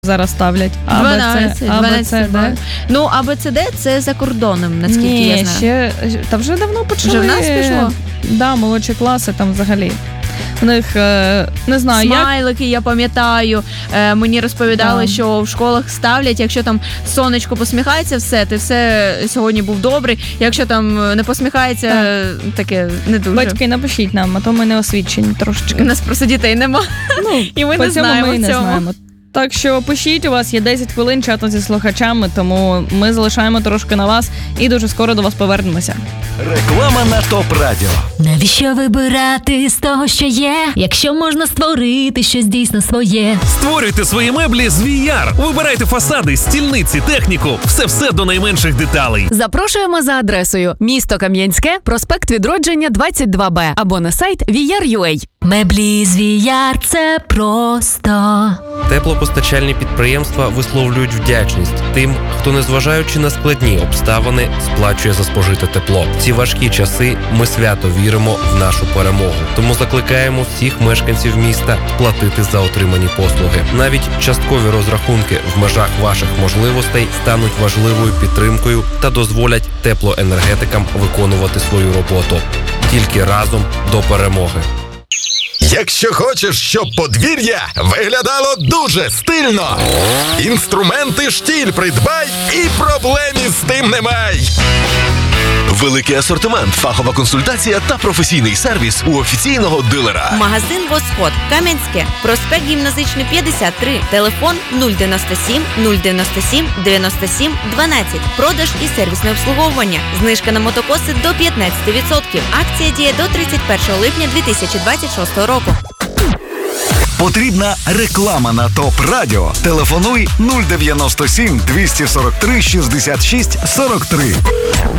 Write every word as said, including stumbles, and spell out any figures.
зараз ставлять. дванадцять, дванадцять, да? Ну, А Б Ц Д це за кордоном, наскільки Ні, я знаю. ще, та вже давно почали. Вже в нас пішло? Да, молодші класи там взагалі. У них, не знаю, смайлики, як... я пам'ятаю, е, мені розповідали, да. що в школах ставлять, якщо там сонечко посміхається, все, ти все сьогодні був добрий, якщо там не посміхається, так. таке не дуже. Батьки, напишіть нам, а то ми не освічені трошечки. У нас просто дітей нема, ну, і ми по не цьому знаємо ми в не цьому. знаємо. Так що пишіть, у вас є десять хвилин чату зі слухачами, тому ми залишаємо трошки на вас і дуже скоро до вас повернемося. Реклама на ТОП Радіо. Навіщо вибирати з того, що є, якщо можна створити щось дійсно своє? Створюйте свої меблі з ві ар. Вибирайте фасади, стільниці, техніку. Все-все до найменших деталей. Запрошуємо за адресою місто Кам'янське, проспект Відродження, двадцять два Б або на сайт ві ар крапка ю а. Меблі з ві ар – це просто. Теплопостачальні підприємства висловлюють вдячність тим, хто, незважаючи на складні обставини, сплачує за спожите тепло. В ці важкі часи ми свято віримо в нашу перемогу. Тому закликаємо всіх мешканців міста платити за отримані послуги. Навіть часткові розрахунки в межах ваших можливостей стануть важливою підтримкою та дозволять теплоенергетикам виконувати свою роботу. Тільки разом до перемоги. Якщо хочеш, щоб подвір'я виглядало дуже стильно, інструменти «Штіль» придбай і проблем із тим немає. Великий асортимент, фахова консультація та професійний сервіс у офіційного дилера. Магазин «Восход», Кам'янське, проспект Гімназичний, п'ятдесят три, телефон нуль дев'яносто сім нуль дев'яносто сім дев'яносто сім дванадцять, продаж і сервісне обслуговування, знижка на мотокоси до п'ятнадцять відсотків, акція діє до тридцять першого липня дві тисячі двадцять шостого року. Потрібна реклама на ТОП Радіо. Телефонуй нуль дев'яносто сім двісті сорок три шістдесят шість сорок три.